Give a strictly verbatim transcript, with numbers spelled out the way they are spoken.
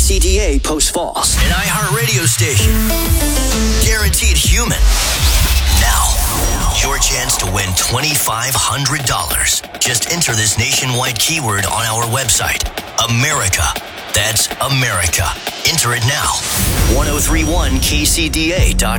C D A Post Falls. An iHeartRadio station. Guaranteed human. Now, your chance to win twenty-five hundred dollars. Just enter this nationwide keyword on our website. America. That's America. Enter it now. ten thirty-one K C D A dot